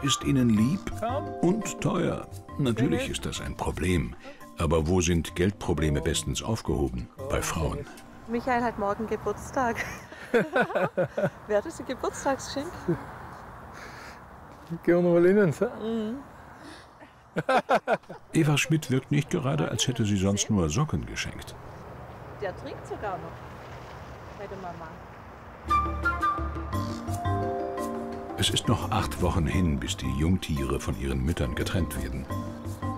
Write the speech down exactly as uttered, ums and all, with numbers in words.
ist ihnen lieb und teuer. Natürlich ist das ein Problem. Aber wo sind Geldprobleme bestens aufgehoben? Bei Frauen. Michael hat morgen Geburtstag. Wäre das ein Geburtstagsgeschenk? Gehen wir mal innen. Mhm. Eva Schmidt wirkt nicht gerade, als hätte sie sonst nur Socken geschenkt. Der trinkt sogar noch bei der Mama. Es ist noch acht Wochen hin, bis die Jungtiere von ihren Müttern getrennt werden.